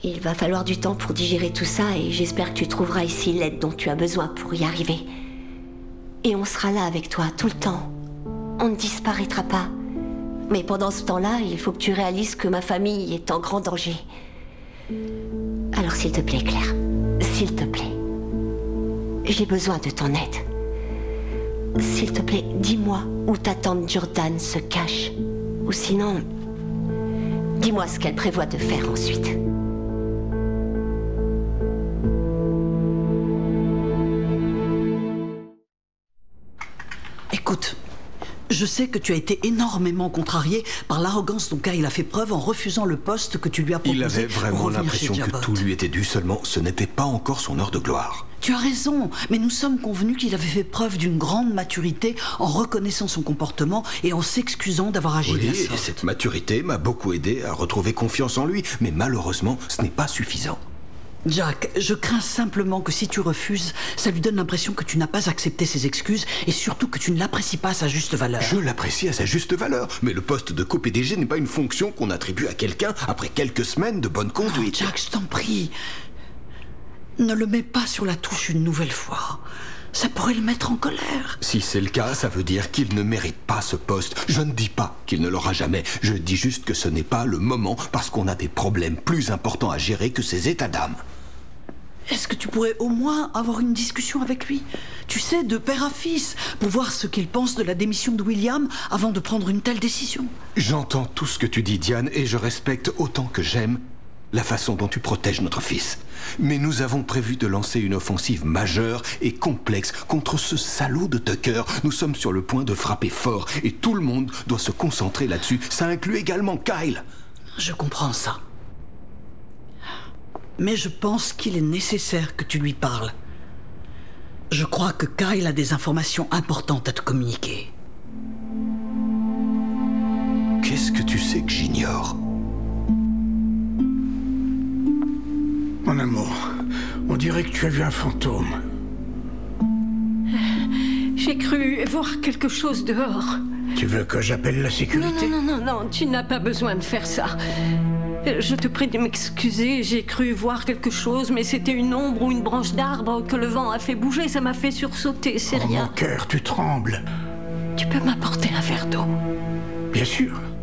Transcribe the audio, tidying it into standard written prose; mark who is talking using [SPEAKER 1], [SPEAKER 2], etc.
[SPEAKER 1] Il va falloir du temps pour digérer tout ça et j'espère que tu trouveras ici l'aide dont tu as besoin pour y arriver. Et on sera là avec toi tout le temps. On ne disparaîtra pas. Mais pendant ce temps-là, il faut que tu réalises que ma famille est en grand danger. Alors s'il te plaît, Claire, s'il te plaît, j'ai besoin de ton aide. S'il te plaît, dis-moi où ta tante Jordan se cache. Ou sinon, dis-moi ce qu'elle prévoit de faire ensuite.
[SPEAKER 2] Écoute, je sais que tu as été énormément contrarié par l'arrogance dont Kyle a fait preuve en refusant le poste que tu lui as proposé.
[SPEAKER 3] Il avait vraiment l'impression que tout lui était dû, seulement ce n'était pas encore son heure de gloire.
[SPEAKER 2] Tu as raison, mais nous sommes convenus qu'il avait fait preuve d'une grande maturité en reconnaissant son comportement et en s'excusant d'avoir agi de la sorte.
[SPEAKER 3] Et cette maturité m'a beaucoup aidé à retrouver confiance en lui, mais malheureusement, ce n'est pas suffisant.
[SPEAKER 2] Jack, je crains simplement que si tu refuses, ça lui donne l'impression que tu n'as pas accepté ses excuses et surtout que tu ne l'apprécies pas à sa juste valeur.
[SPEAKER 3] Je l'apprécie à sa juste valeur, mais le poste de co-PDG n'est pas une fonction qu'on attribue à quelqu'un après quelques semaines de bonne conduite.
[SPEAKER 2] Non, Jack, je t'en prie. Ne le mets pas sur la touche une nouvelle fois. Ça pourrait le mettre en colère.
[SPEAKER 3] Si c'est le cas, ça veut dire qu'il ne mérite pas ce poste. Je ne dis pas qu'il ne l'aura jamais. Je dis juste que ce n'est pas le moment parce qu'on a des problèmes plus importants à gérer que ses états d'âme.
[SPEAKER 2] Est-ce que tu pourrais au moins avoir une discussion avec lui? Tu sais, de père à fils, pour voir ce qu'il pense de la démission de William avant de prendre une telle décision.
[SPEAKER 3] J'entends tout ce que tu dis, Diane, et je respecte autant que j'aime la façon dont tu protèges notre fils. Mais nous avons prévu de lancer une offensive majeure et complexe contre ce salaud de Tucker. Nous sommes sur le point de frapper fort et tout le monde doit se concentrer là-dessus. Ça inclut également Kyle.
[SPEAKER 2] Je comprends ça. Mais je pense qu'il est nécessaire que tu lui parles. Je crois que Kyle a des informations importantes à te communiquer.
[SPEAKER 3] Qu'est-ce que tu sais que j'ignore?
[SPEAKER 4] Mon amour, on dirait que tu as vu un fantôme.
[SPEAKER 5] J'ai cru voir quelque chose dehors.
[SPEAKER 4] Tu veux que j'appelle la sécurité?
[SPEAKER 5] Non, tu n'as pas besoin de faire ça. Je te prie de m'excuser, j'ai cru voir quelque chose, mais c'était une ombre ou une branche d'arbre que le vent a fait bouger, ça m'a fait sursauter, c'est rien.
[SPEAKER 4] Mon cœur, tu trembles.
[SPEAKER 5] Tu peux m'apporter un verre d'eau?
[SPEAKER 4] Bien sûr.